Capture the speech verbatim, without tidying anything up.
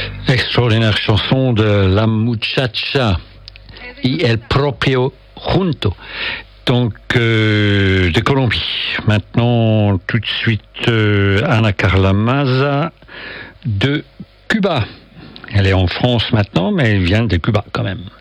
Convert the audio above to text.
Extraordinaire chanson de La Muchacha y El Propio Junto. Donc, euh, de Colombie. Maintenant, tout de suite, euh, Ana Carla Maza de Cuba. Elle est en France maintenant, mais elle vient de Cuba quand même.